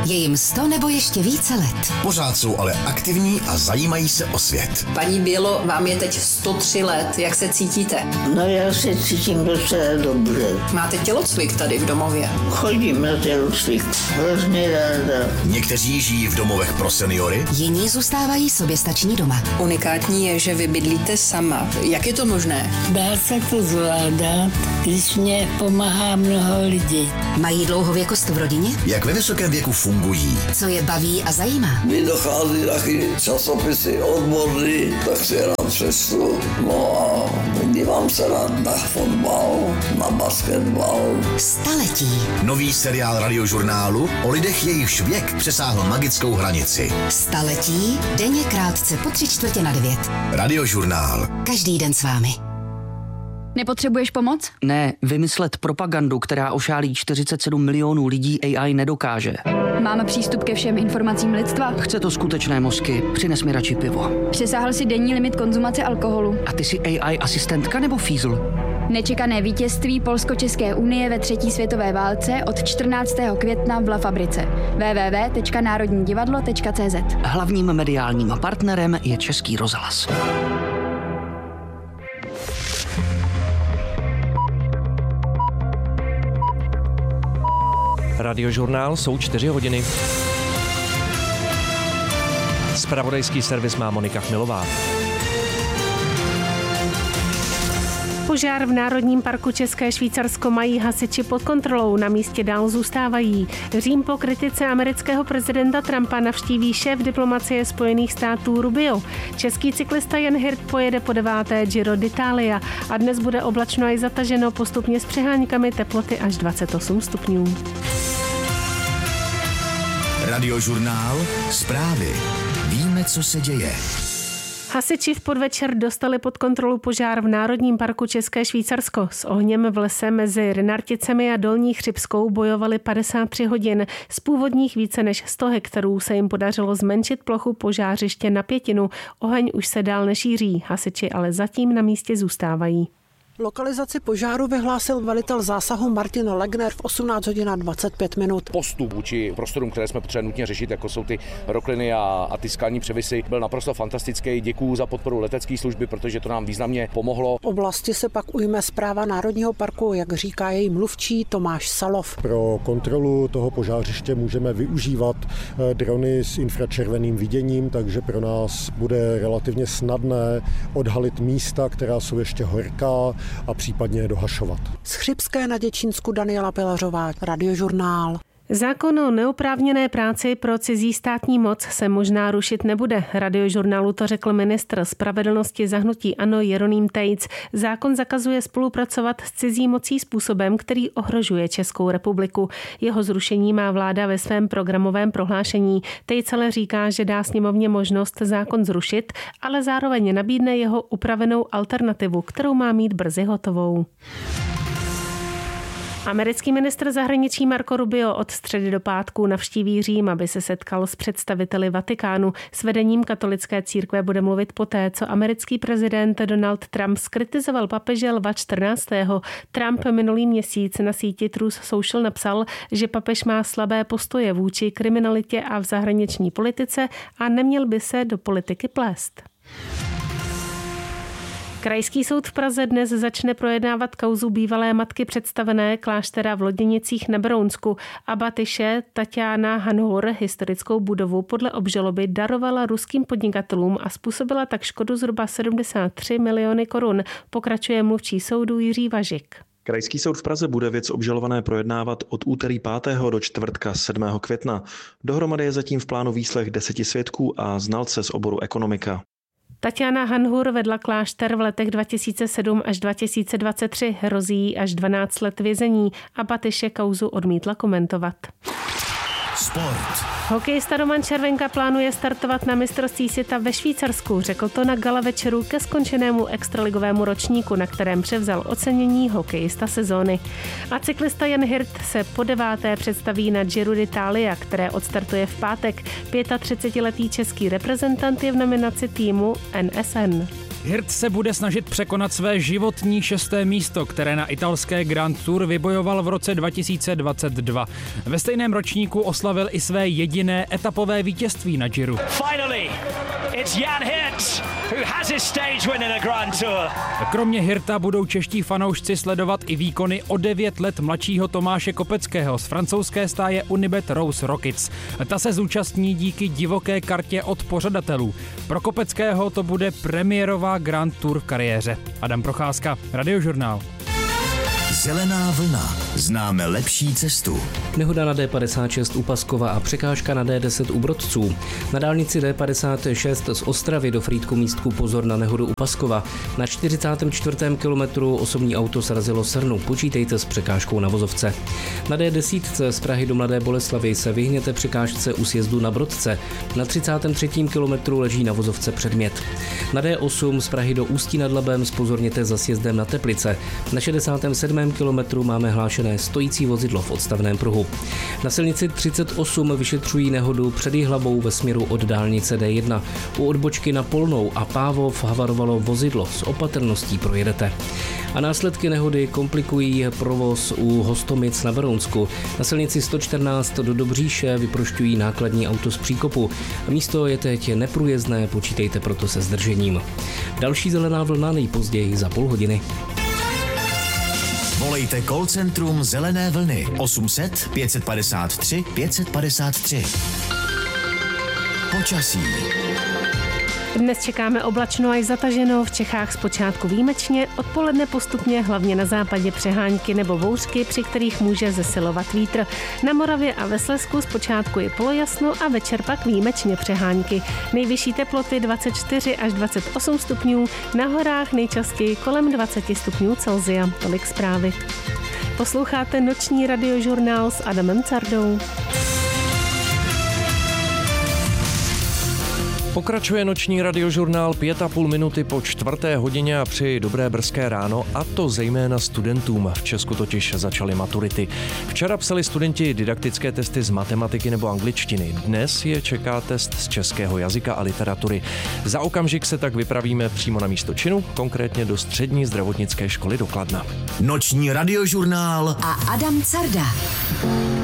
Je jim 100 nebo ještě více let. Pořád jsou ale aktivní a zajímají se o svět. Paní Bělo, vám je teď 103 let. Jak se cítíte? No já se cítím docela dobře. Máte tělocvik tady v domově? Chodím na tělocvik, hrozně ráda. Někteří žijí v domovech pro seniory. Jiní zůstávají soběstační doma. Unikátní je, že vy bydlíte sama. Jak je to možné? Dá se to zvládat, když mě pomáhá mnoho lidí. Mají dlouhověkost v rodině? Jak ve vysokém věku fungují? Co je baví a zajímá? Mi dochází taky časopisy odborný, tak si rád přečtu. No a dívám se rád na fotbal, na basketbal. Staletí. Nový seriál Radiožurnálu o lidech, jejichž věk přesáhl magickou hranici. Staletí, denně krátce po 8:45. Radiožurnál. Každý den s vámi. Nepotřebuješ pomoc? Ne, vymyslet propagandu, která ošálí 47 milionů lidí, AI nedokáže. Máme přístup ke všem informacím lidstva? Chce to skutečné mozky, přines mi radši pivo. Přesáhl si denní limit konzumace alkoholu. A ty jsi AI asistentka nebo fízl? Nečekané vítězství Polsko-České unie ve 3. světové válce od 14. května v La Fabrice. www.národnidivadlo.cz. Hlavním mediálním partnerem je Český rozhlas. Radiožurnál, jsou 4 hodiny. Zpravodajský servis má Monika Chmilová. Požár v Národním parku České Švýcarsko mají hasiči pod kontrolou, na místě dál zůstávají. Řím po kritice amerického prezidenta Trumpa navštíví šéf diplomacie Spojených států Rubio. Český cyklista Jan Hirt pojede po 9. Giro d'Italia a dnes bude oblačno i zataženo, postupně s přeháňkami, teploty až 28 stupňů. Radiožurnál. Zprávy. Víme, co se děje. Hasiči v podvečer dostali pod kontrolu požár v Národním parku České Švýcarsko. S ohněm v lese mezi Rynarticemi a Dolní Chřibskou bojovali 53 hodin. Z původních více než 100 hektarů se jim podařilo zmenšit plochu požářiště na 1/5. Oheň už se dál nešíří, hasiči ale zatím na místě zůstávají. Lokalizaci požáru vyhlásil velitel zásahu Martin Legner v 18 hodin a 25 minut. Postup vůči prostorům, které jsme potřebovali nutně řešit, jako jsou ty rokliny a ty skalní převisy, byl naprosto fantastický. Děkuju za podporu letecké služby, protože to nám významně pomohlo. V oblasti se pak ujme správa Národního parku, jak říká její mluvčí Tomáš Salov. Pro kontrolu toho požářiště můžeme využívat drony s infračerveným viděním, takže pro nás bude relativně snadné odhalit místa, která jsou ještě horká, a případně je dohašovat. Z Chřibské na Děčínsku Daniela Pilařová, Radiožurnál. Zákon o neoprávněné práci pro cizí státní moc se možná rušit nebude. Radiožurnálu to řekl ministr spravedlnosti za hnutí ANO Jeroným Tejc. Zákon zakazuje spolupracovat s cizí mocí způsobem, který ohrožuje Českou republiku. Jeho zrušení má vláda ve svém programovém prohlášení. Tejc ale říká, že dá sněmovně možnost zákon zrušit, ale zároveň nabídne jeho upravenou alternativu, kterou má mít brzy hotovou. Americký ministr zahraničí Marco Rubio od středy do pátku navštíví Řím, aby se setkal s představiteli Vatikánu. S vedením katolické církve bude mluvit poté, co americký prezident Donald Trump zkritizoval papeže Lva 14. Trump minulý měsíc na síti Truth Social napsal, že papež má slabé postoje vůči kriminalitě a v zahraniční politice a neměl by se do politiky plést. Krajský soud v Praze dnes začne projednávat kauzu bývalé matky představené kláštera v Loděnicích na Berounsku. Abatyše Tatiana Hanhur historickou budovu podle obžaloby darovala ruským podnikatelům a způsobila tak škodu zhruba 73 miliony korun, pokračuje mluvčí soudu Jiří Važik. Krajský soud v Praze bude věc obžalované projednávat od úterý 5. do čtvrtka 7. května. Dohromady je zatím v plánu výslech 10 svědků a znalce z oboru ekonomika. Tatiana Hanhur vedla klášter v letech 2007 až 2023, hrozí až 12 let vězení a Batyše kauzu odmítla komentovat. Sport. Hokejista Roman Červenka plánuje startovat na mistrovství světa ve Švýcarsku, řekl to na gala večeru ke skončenému extraligovému ročníku, na kterém převzal ocenění hokejista sezóny. A cyklista Jan Hirt se po 9. představí na Giro d'Italia, které odstartuje v pátek. 35-letý český reprezentant je v nominaci týmu NSN. Hirt se bude snažit překonat své životní 6. místo, které na italské Grand Tour vybojoval v roce 2022. Ve stejném ročníku oslavil i své jediné etapové vítězství na Giro. Finally, it's Jan Hirt who has his stage win in a Grand Tour. Kromě Hirta budou čeští fanoušci sledovat i výkony o 9 let mladšího Tomáše Kopeckého z francouzské stáje Unibet Rose Rockets. Ta se zúčastní díky divoké kartě od pořadatelů. Pro Kopeckého to bude premiérová Grand Tour v kariéře. Adam Procházka, Radiožurnál. Zelená vlna. Známe lepší cestu. Nehoda na D56 u Paskova a překážka na D10 u Brodců. Na dálnici D56 z Ostravy do Frýdku-Místku pozor na nehodu u Paskova. Na 44. kilometru osobní auto srazilo srnu. Počítejte s překážkou na vozovce. Na D10 z Prahy do Mladé Boleslavi se vyhněte překážce u sjezdu na Brodce. Na 33. kilometru leží na vozovce předmět. Na D8 z Prahy do Ústí nad Labem zpozorněte za sjezdem na Teplice. Na 67. kilometru máme hlášené stojící vozidlo v odstavném pruhu. Na silnici 38 vyšetřují nehodu před Jihlavou ve směru od dálnice D1. U odbočky na Polnou a Pávov havarovalo vozidlo, s opatrností projedete. A následky nehody komplikují provoz u Hostomic na Berounsku. Na silnici 114 do Dobříše vyprošťují nákladní auto z příkopu. Místo je teď neprůjezdné, počítejte proto se zdržením. Další zelená vlna nejpozději za půl hodiny. Volejte call centrum Zelené vlny 800 553 553. Počasí. Dnes čekáme oblačno až zataženo, v Čechách zpočátku výjimečně, odpoledne postupně hlavně na západě přehánky nebo bouřky, při kterých může zesilovat vítr. Na Moravě a ve Slezsku zpočátku je polojasno a večer pak výjimečně přehánky. Nejvyšší teploty 24 až 28 stupňů, na horách nejčastěji kolem 20 stupňů Celsia. Tolik zprávy. Posloucháte noční radiožurnál s Adamem Cardou. Pokračuje noční radiožurnál 5,5 minuty po 4. hodině a přeji dobré brzké ráno, a to zejména studentům. V Česku totiž začaly maturity. Včera psali studenti didaktické testy z matematiky nebo angličtiny. Dnes je čeká test z českého jazyka a literatury. Za okamžik se tak vypravíme přímo na místo činu, konkrétně do Střední zdravotnické školy do Kladna. Noční radiožurnál a Adam Carda.